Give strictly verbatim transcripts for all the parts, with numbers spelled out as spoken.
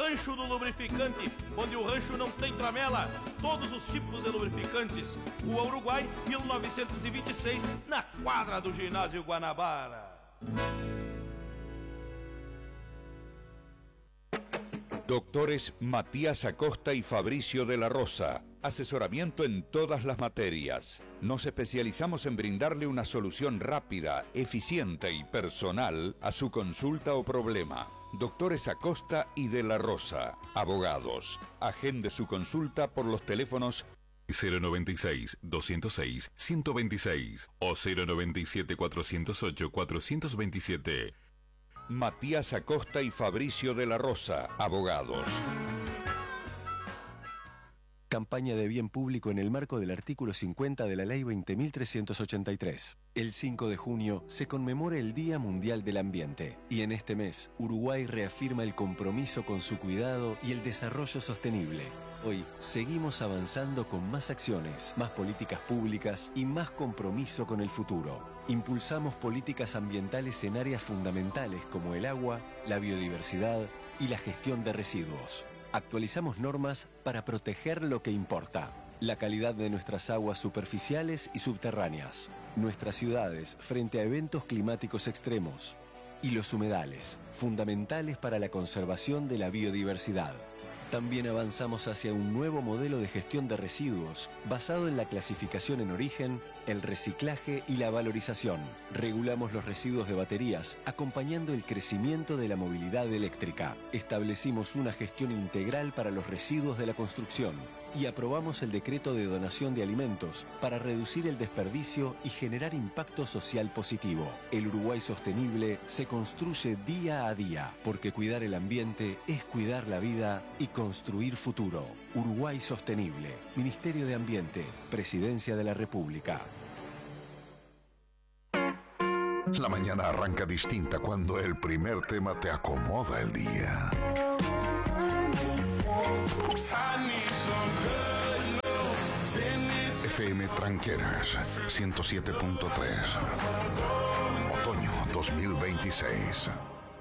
Rancho do Lubrificante, onde o rancho não tem tramela. Todos os tipos de lubrificantes. Rua Uruguai, mil novecentos e vinte e seis, na quadra do Ginásio Guanabara. Doctores Matías Acosta y Fabricio de la Rosa. Asesoramiento en todas las materias. Nos especializamos en brindarle una solución rápida, eficiente y personal a su consulta o problema. Doctores Acosta y de la Rosa. Abogados. Agende su consulta por los teléfonos cero noventa y seis, doscientos seis, ciento veintiséis o cero noventa y siete, cuatrocientos ocho, cuatrocientos veintisiete. Matías Acosta y Fabricio de la Rosa, abogados. Campaña de bien público en el marco del artículo cincuenta de la Ley veinte mil trescientos ochenta y tres. El cinco de junio se conmemora el Día Mundial del Ambiente y en este mes Uruguay reafirma el compromiso con su cuidado y el desarrollo sostenible. Hoy seguimos avanzando con más acciones, más políticas públicas y más compromiso con el futuro. Impulsamos políticas ambientales en áreas fundamentales como el agua, la biodiversidad y la gestión de residuos. Actualizamos normas para proteger lo que importa. La calidad de nuestras aguas superficiales y subterráneas. Nuestras ciudades frente a eventos climáticos extremos. Y los humedales, fundamentales para la conservación de la biodiversidad. También avanzamos hacia un nuevo modelo de gestión de residuos basado en la clasificación en origen, el reciclaje y la valorización. Regulamos los residuos de baterías, acompañando el crecimiento de la movilidad eléctrica. Establecimos una gestión integral para los residuos de la construcción y aprobamos el decreto de donación de alimentos para reducir el desperdicio y generar impacto social positivo. El Uruguay sostenible se construye día a día, porque cuidar el ambiente es cuidar la vida y construir futuro. Uruguay sostenible. Ministerio de Ambiente. Presidencia de la República. La mañana arranca distinta cuando el primer tema te acomoda el día. F M Tranqueras ciento siete punto tres. Otoño dos mil veintiséis.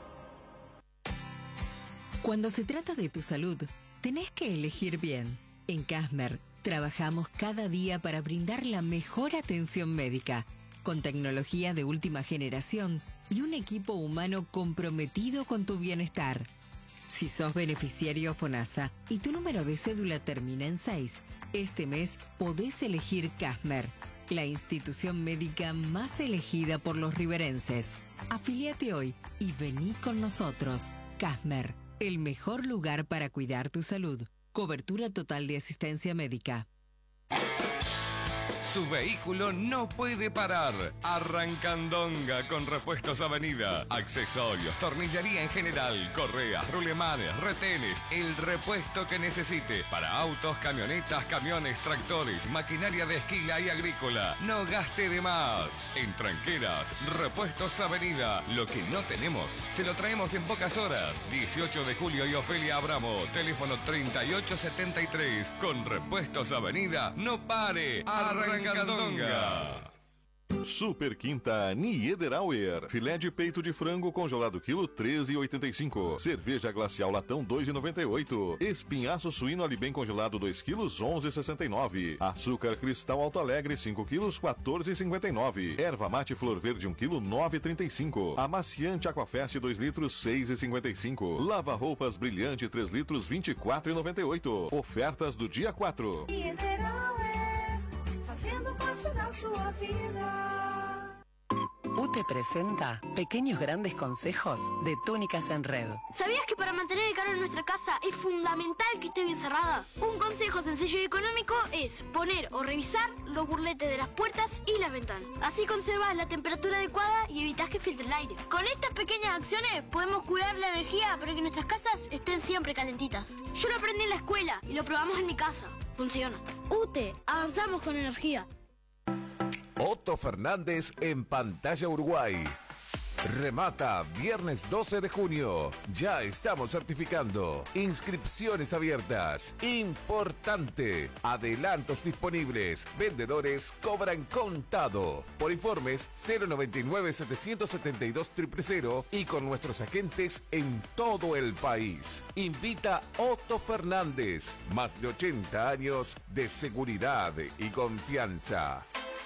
Cuando se trata de tu salud, tenés que elegir bien. En Casmer, trabajamos cada día para brindar la mejor atención médica, con tecnología de última generación y un equipo humano comprometido con tu bienestar. Si sos beneficiario FONASA y tu número de cédula termina en seis, este mes podés elegir Casmer, la institución médica más elegida por los riverenses. Afiliate hoy y vení con nosotros. Casmer, el mejor lugar para cuidar tu salud. Cobertura total de asistencia médica. Su vehículo no puede parar. Arrancandonga con Repuestos Avenida. Accesorios, tornillería en general, correas, rulemanes, retenes, el repuesto que necesite para autos, camionetas, camiones, tractores, maquinaria de esquila y agrícola. No gaste de más. En Tranqueras, Repuestos Avenida. Lo que no tenemos, se lo traemos en pocas horas. dieciocho de julio y Ofelia Abramo. Teléfono treinta y ocho setenta y tres. Con Repuestos Avenida, no pare. Arrancandonga. Super Quinta Niederauer. Filé de peito de frango congelado quilo treze e oitenta e cinco. Cerveja glacial latão dois e noventa e oito. Espinhaço suíno alibem congelado dois quilos onze e sessenta e nove. Açúcar cristal Alto Alegre cinco quilos quatorze e cinquenta e nove. Erva mate flor verde um quilo nove e trinta e cinco. Amaciante Aquafest dois litros seis e cinquenta e cinco. Lava roupas brilhante três litros vinte e quatro e noventa e oito. Ofertas do dia quatro. Fazendo parte da sua vida. U T E presenta Pequeños Grandes Consejos de Túnicas en Red. ¿Sabías que para mantener el calor en nuestra casa es fundamental que esté bien cerrada? Un consejo sencillo y económico es poner o revisar los burletes de las puertas y las ventanas. Así conservas la temperatura adecuada y evitas que filtre el aire. Con estas pequeñas acciones podemos cuidar la energía para que nuestras casas estén siempre calentitas. Yo lo aprendí en la escuela y lo probamos en mi casa. Funciona. U T E, avanzamos con energía. Otto Fernández en Pantalla Uruguay. Remata viernes doce de junio. Ya estamos certificando. Inscripciones abiertas. Importante. Adelantos disponibles. Vendedores cobran contado. Por informes cero noventa y nueve, setecientos setenta y dos, cero cero cero y con nuestros agentes en todo el país. Invita Otto Fernández. Más de ochenta años de seguridad y confianza.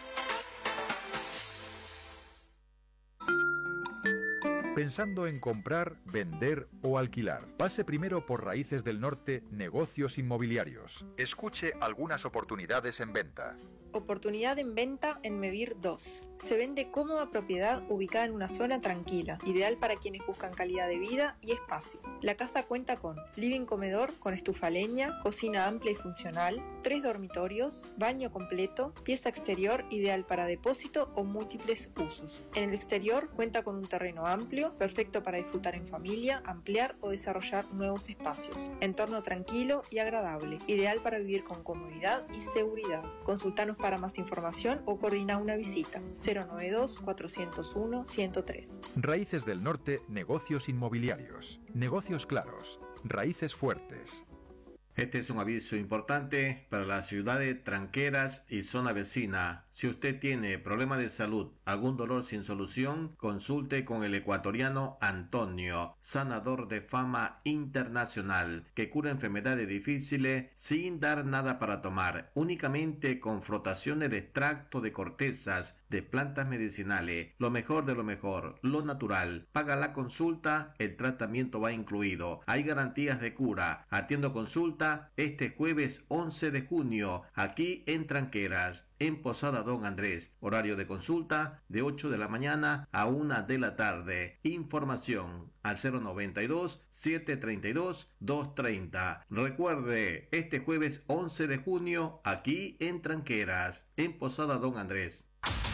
Pensando en comprar, vender o alquilar, pase primero por Raíces del Norte Negocios Inmobiliarios. Escuche algunas oportunidades en venta. Oportunidad en venta en Mevir dos. Se vende cómoda propiedad ubicada en una zona tranquila, ideal para quienes buscan calidad de vida y espacio. La casa cuenta con living comedor con estufa a leña, cocina amplia y funcional, tres dormitorios, baño completo, pieza exterior ideal para depósito o múltiples usos. En el exterior cuenta con un terreno amplio, perfecto para disfrutar en familia, ampliar o desarrollar nuevos espacios. Entorno tranquilo y agradable, ideal para vivir con comodidad y seguridad. Consultanos para más información o coordina una visita. cero noventa y dos, cuatrocientos uno, ciento tres. Raíces del Norte Negocios Inmobiliarios. Negocios claros. Raíces fuertes. Este es un aviso importante para la ciudad de Tranqueras y zona vecina. Si usted tiene problemas de salud, algún dolor sin solución, consulte con el ecuatoriano Antonio, sanador de fama internacional, que cura enfermedades difíciles sin dar nada para tomar, únicamente con frotaciones de extracto de cortezas de plantas medicinales, lo mejor de lo mejor, lo natural. Paga la consulta, el tratamiento va incluido. Hay garantías de cura. Atiendo consulta este jueves once de junio, aquí en Tranqueras, en Posada Don Andrés. Horario de consulta de ocho de la mañana a una de la tarde. Información al cero noventa y dos, setecientos treinta y dos, doscientos treinta. Recuerde, este jueves once de junio, aquí en Tranqueras, en Posada Don Andrés.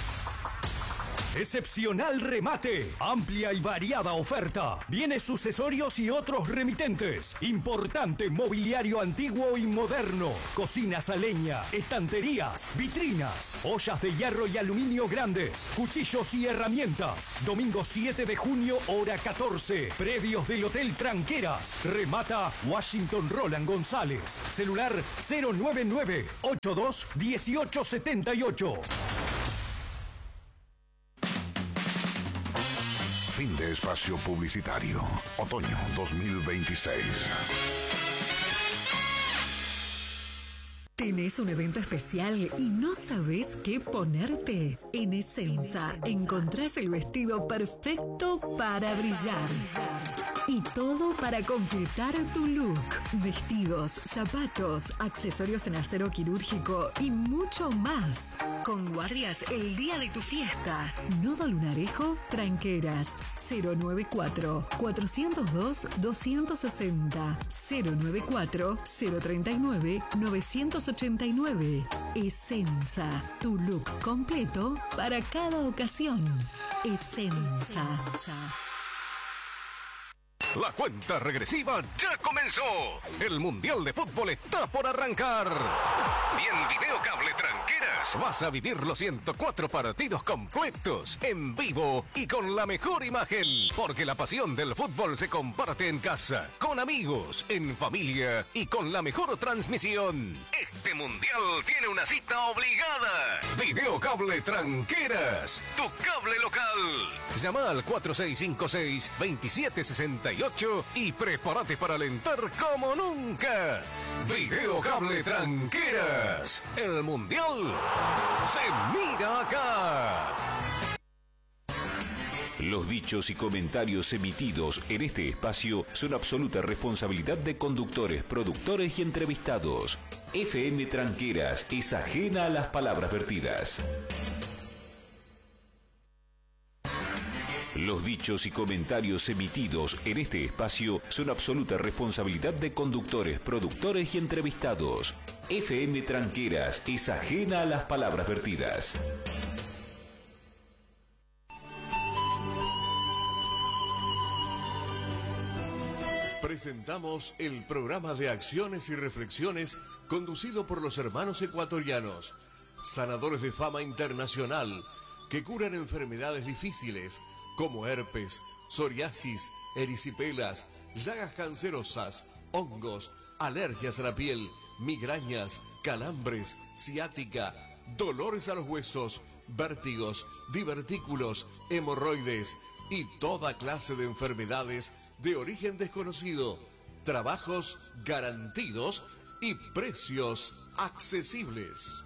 Excepcional remate, amplia y variada oferta, bienes sucesorios y otros remitentes, importante mobiliario antiguo y moderno, cocinas a leña, estanterías, vitrinas, ollas de hierro y aluminio grandes, cuchillos y herramientas. Domingo siete de junio, hora catorce, predios del Hotel Tranqueras. Remata Washington Roland González, celular cero nueve nueve, ochenta y dos, dieciocho setenta y ocho. Fin de espacio publicitario. Otoño dos mil veintiséis. ¿Tenés un evento especial y no sabés qué ponerte? En Essenza encontrás el vestido perfecto para brillar. Y todo para completar tu look. Vestidos, zapatos, accesorios en acero quirúrgico y mucho más. Con guardias el día de tu fiesta. Nodo Lunarejo, Tranqueras. cero noventa y cuatro, cuatrocientos dos, doscientos sesenta. cero noventa y cuatro, cero treinta y nueve, novecientos ochenta y nueve. Essenza, tu look completo para cada ocasión. Essenza. La cuenta regresiva ya comenzó. El Mundial de Fútbol está por arrancar. Y en Videocable Tranqueras vas a vivir los ciento cuatro partidos completos, en vivo y con la mejor imagen. Porque la pasión del fútbol se comparte en casa, con amigos, en familia y con la mejor transmisión. Este Mundial tiene una cita obligada. Videocable Tranqueras, tu cable local. Llama al cuatro seis cinco seis, veintisiete sesenta y ocho y prepárate para alentar como nunca. Videocable Tranqueras. El Mundial se mira acá. Los dichos y comentarios emitidos en este espacio son absoluta responsabilidad de conductores, productores y entrevistados. F M Tranqueras es ajena a las palabras vertidas. Los dichos y comentarios emitidos en este espacio son absoluta responsabilidad de conductores, productores y entrevistados. F M Tranqueras es ajena a las palabras vertidas. Presentamos el programa de acciones y reflexiones conducido por los hermanos ecuatorianos, sanadores de fama internacional, que curan enfermedades difíciles, como herpes, psoriasis, erisipelas, llagas cancerosas, hongos, alergias a la piel, migrañas, calambres, ciática, dolores a los huesos, vértigos, divertículos, hemorroides y toda clase de enfermedades de origen desconocido. Trabajos garantidos y precios accesibles.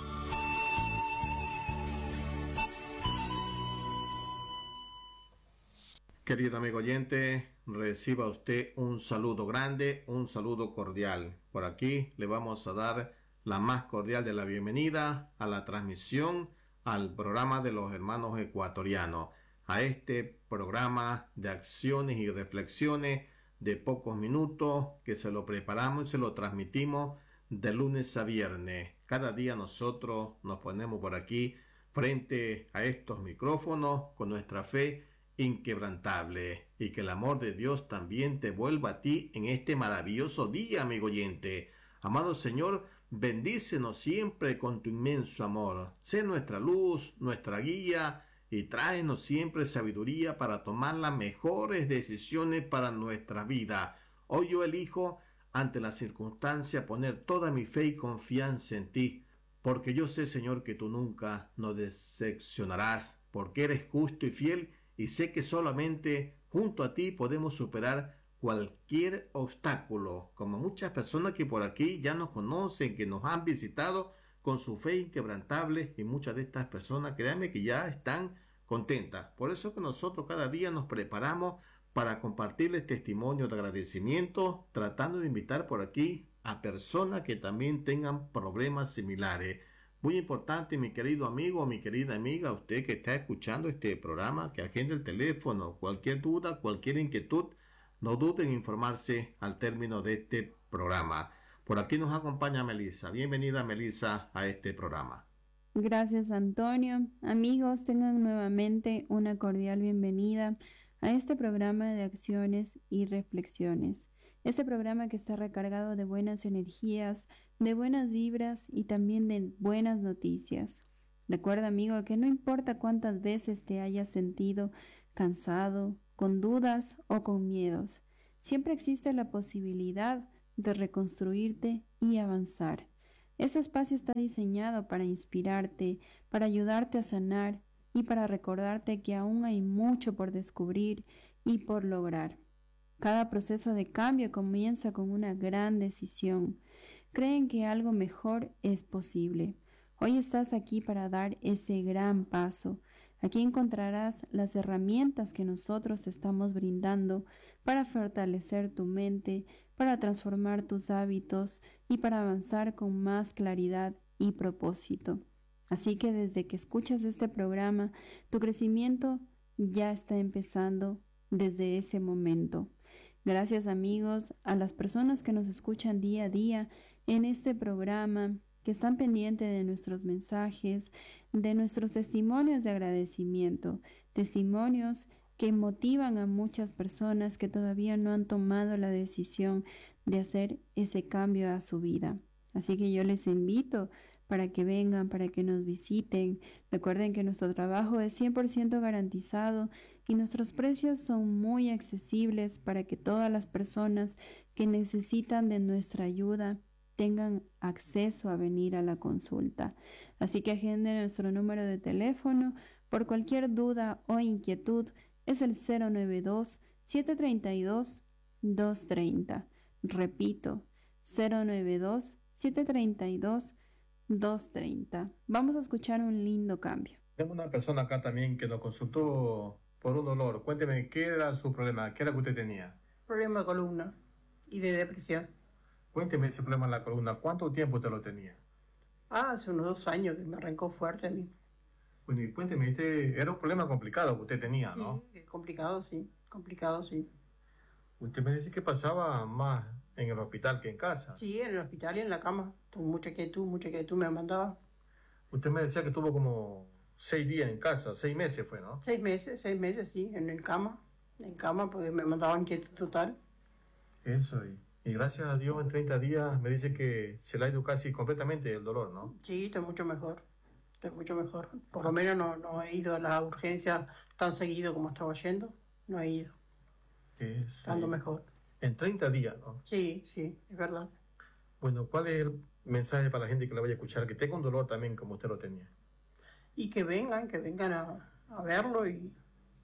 Querido amigo oyente, reciba usted un saludo grande, un saludo cordial. Por aquí le vamos a dar la más cordial de la bienvenida a la transmisión al programa de los hermanos ecuatorianos, a este programa de acciones y reflexiones de pocos minutos que se lo preparamos y se lo transmitimos de lunes a viernes. Cada día nosotros nos ponemos por aquí frente a estos micrófonos con nuestra fe inquebrantable, y que el amor de Dios también te vuelva a ti en este maravilloso día, amigo oyente. Amado Señor, bendícenos siempre con tu inmenso amor. Sé nuestra luz, nuestra guía, y tráenos siempre sabiduría para tomar las mejores decisiones para nuestra vida. Hoy yo elijo, ante la circunstancia, poner toda mi fe y confianza en ti, porque yo sé, Señor, que tú nunca nos decepcionarás, porque eres justo y fiel, y sé que solamente junto a ti podemos superar cualquier obstáculo, como muchas personas que por aquí ya nos conocen, que nos han visitado con su fe inquebrantable, y muchas de estas personas, créanme, que ya están contentas. Por eso que nosotros cada día nos preparamos para compartirles testimonios de agradecimiento, tratando de invitar por aquí a personas que también tengan problemas similares. Muy importante, mi querido amigo, mi querida amiga, usted que está escuchando este programa, que agende el teléfono. Cualquier duda, cualquier inquietud, no duden en informarse al término de este programa. Por aquí nos acompaña Melissa. Bienvenida, Melissa, a este programa. Gracias, Antonio. Amigos, tengan nuevamente una cordial bienvenida a este programa de acciones y reflexiones. Este programa que está recargado de buenas energías, de buenas vibras y también de buenas noticias. Recuerda, amigo, que no importa cuántas veces te hayas sentido cansado, con dudas o con miedos, siempre existe la posibilidad de reconstruirte y avanzar. Este espacio está diseñado para inspirarte, para ayudarte a sanar y para recordarte que aún hay mucho por descubrir y por lograr. Cada proceso de cambio comienza con una gran decisión. Creen que algo mejor es posible. Hoy estás aquí para dar ese gran paso. Aquí encontrarás las herramientas que nosotros estamos brindando para fortalecer tu mente, para transformar tus hábitos y para avanzar con más claridad y propósito. Así que desde que escuchas este programa, tu crecimiento ya está empezando desde ese momento. Gracias, amigos, a las personas que nos escuchan día a día en este programa, que están pendientes de nuestros mensajes, de nuestros testimonios de agradecimiento, testimonios que motivan a muchas personas que todavía no han tomado la decisión de hacer ese cambio a su vida. Así que yo les invito para que vengan, para que nos visiten. Recuerden que nuestro trabajo es cien por ciento garantizado y nuestros precios son muy accesibles para que todas las personas que necesitan de nuestra ayuda tengan acceso a venir a la consulta. Así que agenden nuestro número de teléfono por cualquier duda o inquietud. Es el cero nueve dos, siete tres dos, dos tres cero. Repito, cero nueve dos, siete tres dos, dos tres cero. Vamos a escuchar un lindo cambio. Tengo una persona acá también que nos consultó por un dolor. Cuénteme, ¿qué era su problema? ¿Qué era que usted tenía? Problema de columna y de depresión. Cuénteme ese problema en la columna. ¿Cuánto tiempo usted lo tenía? Ah, hace unos dos años que me arrancó fuerte a mí. Bueno, y cuénteme, este era un problema complicado que usted tenía, ¿no? Sí, complicado, sí. Complicado, sí. Usted me dice que pasaba más en el hospital que en casa. Sí, en el hospital y en la cama. Tuve mucha quietud, mucha quietud me mandaba. Usted me decía que tuvo como seis días en casa, seis meses fue, ¿no? Seis meses, seis meses, sí, en el cama. En cama, porque me mandaban quietud total. Eso, y, y gracias a Dios en treinta días me dice que se le ha ido casi completamente el dolor, ¿no? Sí, estoy mucho mejor. estoy mucho mejor. Por lo menos no, no he ido a la urgencia tan seguido como estaba yendo, no he ido. Es, Estando eh, mejor. En treinta días, ¿no? Sí, sí, es verdad. Bueno, ¿cuál es el mensaje para la gente que la vaya a escuchar, que tenga un dolor también como usted lo tenía? Y que vengan, que vengan a, a verlo y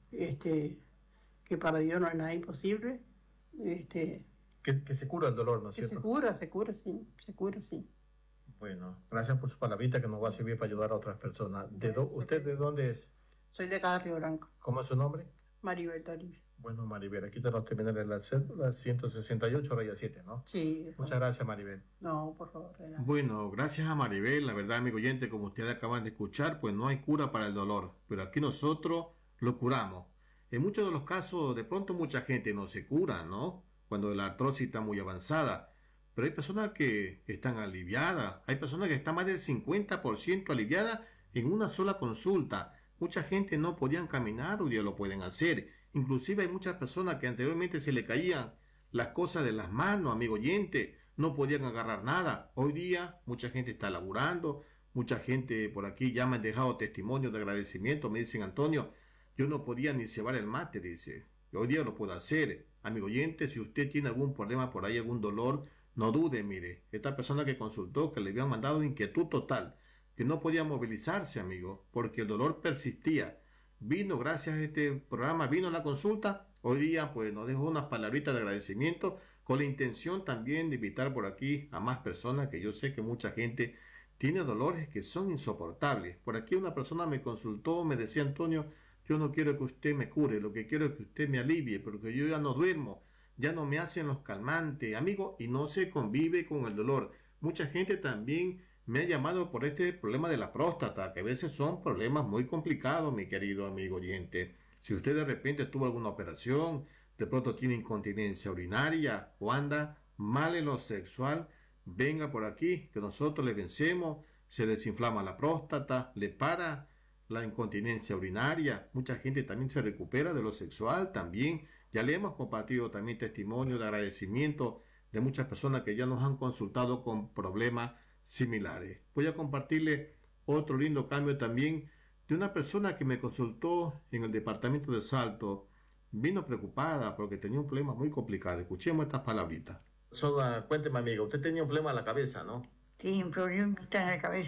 este que para Dios no hay nada imposible. Este, Que, que se cura el dolor, ¿no es que cierto? se cura, se cura, sí, se cura, sí. Bueno, gracias por su palabrita que nos va a servir para ayudar a otras personas. ¿De do, ¿Usted de dónde es? Soy de acá de Río Branco, ¿Cómo es su nombre? Maribel Toribio. Bueno, Maribel, aquí te lo terminaré la cédula ciento sesenta y ocho, raya siete, ¿no? Sí. Eso. Muchas gracias, Maribel. No, por favor, de nada. Bueno, gracias a Maribel, la verdad, amigo oyente, como ustedes acaban de escuchar, pues no hay cura para el dolor, pero aquí nosotros lo curamos. En muchos de los casos, de pronto mucha gente no se cura, ¿no? Cuando la artrosis está muy avanzada. Pero hay personas que están aliviadas, hay personas que están más del cincuenta por ciento aliviadas en una sola consulta. Mucha gente no podían caminar, hoy día lo pueden hacer. Inclusive hay muchas personas que anteriormente se le caían las cosas de las manos, amigo oyente, no podían agarrar nada. Hoy día mucha gente está laburando, mucha gente por aquí ya me han dejado testimonios de agradecimiento, me dicen, Antonio, yo no podía ni cebar el mate, dice. Hoy día lo puedo hacer. Amigo oyente, si usted tiene algún problema por ahí, algún dolor, no dude, mire. Esta persona que consultó, que le habían mandado inquietud total, que no podía movilizarse, amigo, porque el dolor persistía. Vino, gracias a este programa, vino la consulta. Hoy día, pues, nos dejó unas palabritas de agradecimiento, con la intención también de invitar por aquí a más personas, que yo sé que mucha gente tiene dolores que son insoportables. Por aquí una persona me consultó, me decía, Antonio, yo no quiero que usted me cure, lo que quiero es que usted me alivie, porque yo ya no duermo, ya no me hacen los calmantes, amigo, y no se convive con el dolor. Mucha gente también me ha llamado por este problema de la próstata, que a veces son problemas muy complicados, mi querido amigo oyente. Si usted de repente tuvo alguna operación, de pronto tiene incontinencia urinaria o anda mal en lo sexual, venga por aquí, que nosotros le vencemos, se desinflama la próstata, le para la incontinencia urinaria, mucha gente también se recupera de lo sexual, también, ya le hemos compartido también testimonios de agradecimiento de muchas personas que ya nos han consultado con problemas similares. Voy a compartirle otro lindo cambio también de una persona que me consultó en el departamento de Salto, vino preocupada porque tenía un problema muy complicado. Escuchemos estas palabritas. Sola, cuénteme, amiga, usted tenía un problema en la cabeza, ¿no? Sí, un problema en la cabeza.